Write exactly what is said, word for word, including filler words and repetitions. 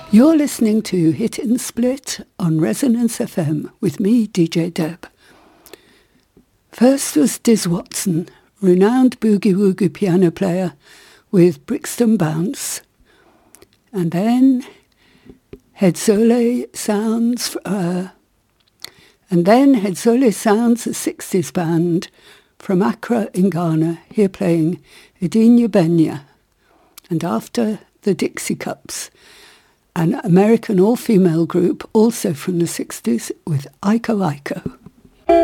You're listening to Hit and Split on Resonance F M with me, D J Deb. First was Diz Watson, renowned boogie-woogie piano player with Brixton Bounce. And then Hedzole Sounds, uh, and then Hedzole Sounds, a sixties band from Accra in Ghana, here playing Edinya Benya. And after the Dixie Cups, an American all-female group also from the sixties with Iko Iko.